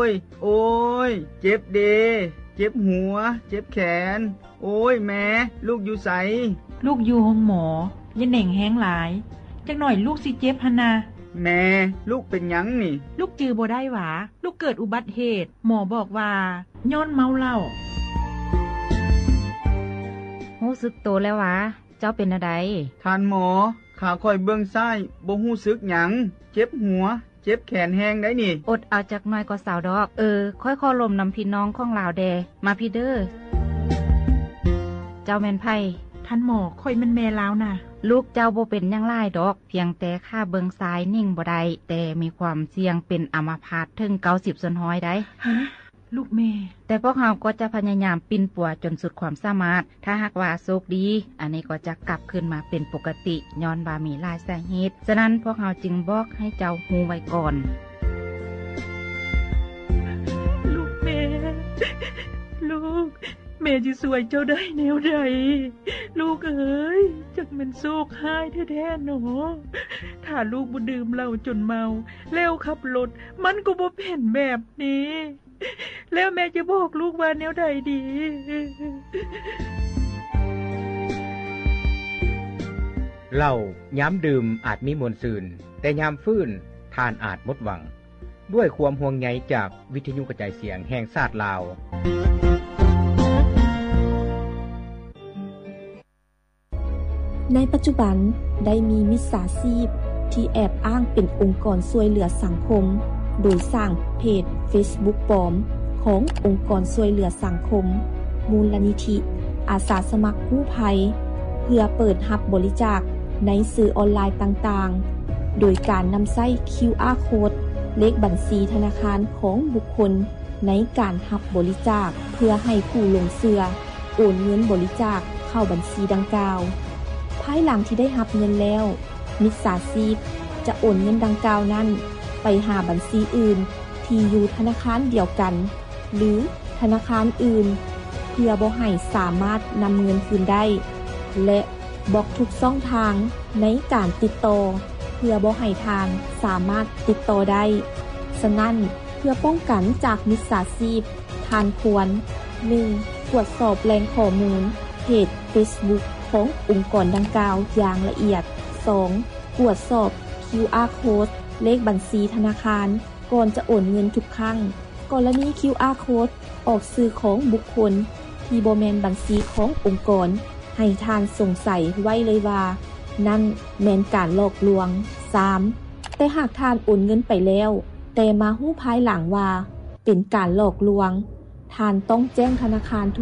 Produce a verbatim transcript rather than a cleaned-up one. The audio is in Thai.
ยโอ้ยเจ็บเดเจ็บหัวเจ็บแขนโอ้ยแม่ลูกอยู่ไสลูกอยู่ห้องหมออย่าแหน่งแห้งหลายจักหน่อยลูกสิเจ็บหั่นน่ะแม่ลูกเป็นหยังนี่ลูกจือบ่ได้หวาลูกเกิดอุบัติเหตุหมอบอกว่าย้อนเมาเหล้ารู้สึกโตแล้วหวาเจ้าเป็นอะไรท่านหมอขาค่อยเบิ่งซ้ายบ่รู้สึกหยังเจ็บหัวเจ็บแขนแห้งได้นี่อดเอาจักหน่อยก็สาวดอกเออค่อยคอลมนำพี่น้องของลาวแดมาพี่เด้อเจ้าแม่นไผท่านหมอค่อยมันแม่ลาวน่ะลูกเจ้าบ่เป็นหยังหลายดอกเพียงแต่ค่าเบิงซ้ายนิ่งบ่ได้แต่มีความเสี่ยงเป็นอัมพาตถึงเก้าสิบส่วนร้อยได้ฮะลูกแม่แต่พวกเราก็จะพยายามปิ่นปัวจนสุดความสามารถถ้าหากว่าโชคดีอันนี้ก็จะกลับขึ้นมาเป็นปกติย้อนว่ามีหลายสาเหตุฉะนั้นพวกเราจึงบอกให้เจ้าฮู้ไว้ก่อนลูกแม่ลูกแม่จะสวยเจ้าได้แนวใดลูกเอ๋ยจักมันโชคร้ายแท้ๆหนอถ้าลูกบ่ดื่มเหล้าจนเมาแล้วขับรถมันก็บ่เป็นแบบนี้แล้วแม่จะบอกลูกว่าแนวใดดีเหล้ายามดื่มอาจมีมวลซื่นแต่ยามฟื้นทานอาจหมดหวังด้วยความห่วงใยจากวิทยุกระจายเสียงแห่งชาติลาวในปัจจุบันได้มีมิจฉาชีพที่แอบอ้างเป็นองค์กรช่วยเหลือสังคมโดยสร้างเพจ Facebook ปลอมขององค์กรช่วยเหลือสังคมมูลนิธิอาสาสมัครกู้ภัยเพื่อเปิดรับบริจาคในสื่อออนไลน์ต่างๆโดยการนำใช้ คิว อาร์ Code เลขบัญชีธนาคารของบุคคลในการรับบริจาคเพื่อให้ผู้ลงเชื่อโอนเงินบริจาคเข้าบัญชีดังกล่าวภายหลังที่ได้รับเงินแล้วมิจฉาชีพจะโอนเงินดังกล่าวนั้นไปหาบัญชีอื่นที่อยู่ธนาคารเดียวกันหรือธนาคารอื่นเพื่อบ่ให้สามารถนำเงินคืนได้และบอกทุกช่องทางในการติดต่อเพื่อบ่ให้ทางสามารถติดต่อได้ฉะนั้นเพื่อป้องกันจากมิจฉาชีพท่านควร หนึ่ง ตรวจสอบแหล่งข้อมูลเพจ Facebook ขององค์กรดังกล่าวอย่างละเอียด สอง ตรวจสอบ คิว อาร์ Code เลขบัญชีธนาคารก่อนจะโอนเงินทุกครั้งกรณี คิว อาร์ Code ออกสื่อของบุคคลที่บ่แม่นบัญชีขององค์กรให้ทานสงสัยไว้เลยว่านั่นแม่นการหลอกลวง สาม แต่หากทานโอนเงินไปแล้วแต่มาฮู้ภายหลังว่าเป็นการหลอกลวงทานต้องแจ้งธนาคาร